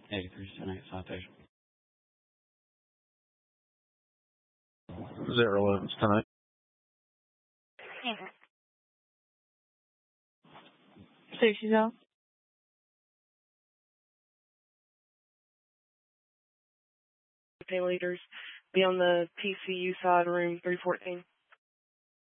8378 citation. 011 tonight. Safety zone. Pay leaders be on the PCU side, room 314.